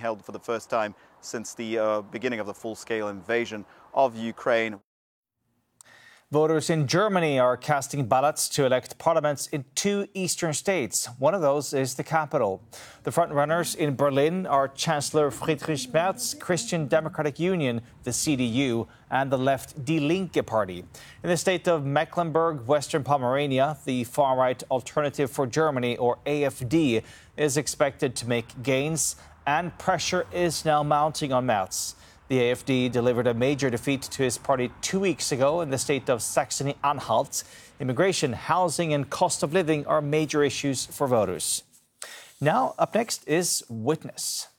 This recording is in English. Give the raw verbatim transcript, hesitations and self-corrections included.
held for the first time since the uh, beginning of the full-scale invasion of Ukraine. Voters in Germany are casting ballots to elect parliaments in two eastern states. One of those is the capital. The frontrunners in Berlin are Chancellor Friedrich Merz, Christian Democratic Union, the C D U, and the left Die Linke party. In the state of Mecklenburg-Western Pomerania, the far-right Alternative for Germany, or A F D, is expected to make gains, and pressure is now mounting on Merz. The A F D delivered a major defeat to his party two weeks ago in the state of Saxony-Anhalt. Immigration, housing and cost of living are major issues for voters. Now, up next is Witness.